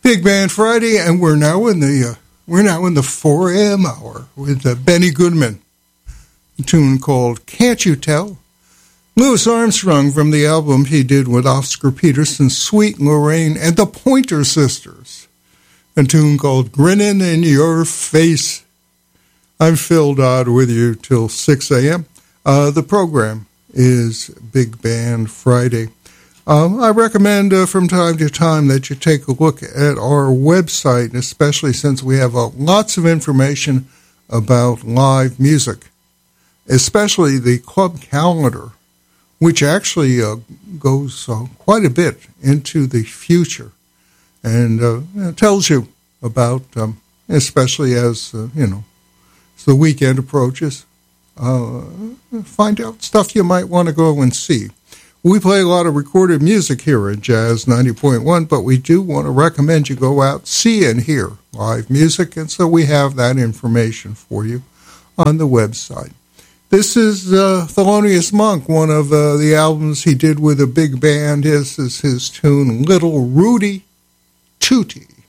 Big Band Friday, and we're now in the 4 a.m. hour with Benny Goodman, a tune called "Can't You Tell." Louis Armstrong from the album he did with Oscar Peterson, Sweet Lorraine, and the Pointer Sisters, a tune called "Grinnin' in Your Face." I'm Phil Dodd with you till 6 a.m. The program is Big Band Friday. I recommend from time to time that you take a look at our website, especially since we have lots of information about live music, especially the club calendar, which actually goes quite a bit into the future and tells you about, especially as, as the weekend approaches, find out stuff you might want to go and see. We play a lot of recorded music here at Jazz 90.1, but we do want to recommend you go out, see and hear live music, and so we have that information for you on the website. This is Thelonious Monk, one of the albums he did with a big band. This is his tune, Little Rudy Tootie.